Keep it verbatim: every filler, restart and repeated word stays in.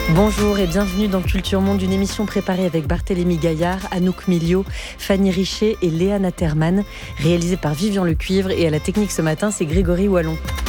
Bonjour et bienvenue dans Culture Monde, une émission préparée avec Barthélémy Gaillard, Anouk Milio, Fanny Richet et Léa Naterman, réalisée par Vivian Lecuivre, et à la technique ce matin, c'est Grégory Wallon.